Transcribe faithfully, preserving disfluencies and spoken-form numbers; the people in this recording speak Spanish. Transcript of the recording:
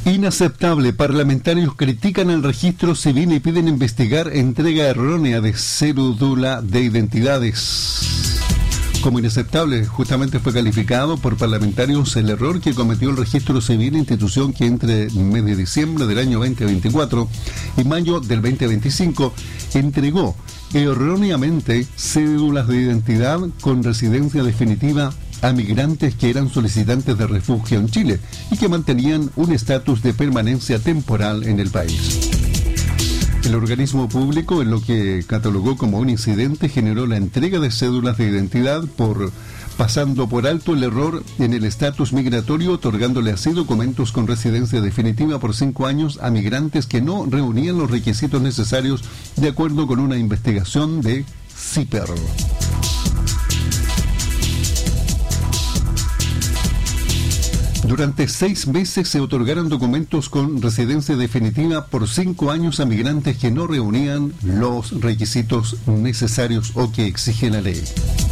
Inaceptable. Parlamentarios critican el registro civil y piden investigar entrega errónea de cédula de identidades. Como inaceptable, justamente fue calificado por parlamentarios el error que cometió el registro civil, institución que entre el mes de diciembre del año veinte veinticuatro y mayo del veinte veinticinco entregó erróneamente cédulas de identidad con residencia definitiva a migrantes que eran solicitantes de refugio en Chile y que mantenían un estatus de permanencia temporal en el país. El organismo público, en lo que catalogó como un incidente, generó la entrega de cédulas de identidad por pasando por alto el error en el estatus migratorio, otorgándole así documentos con residencia definitiva por cinco años a migrantes que no reunían los requisitos necesarios de acuerdo con una investigación de CIPER. Durante seis meses se otorgaron documentos con residencia definitiva por cinco años a migrantes que no reunían los requisitos necesarios o que exige la ley.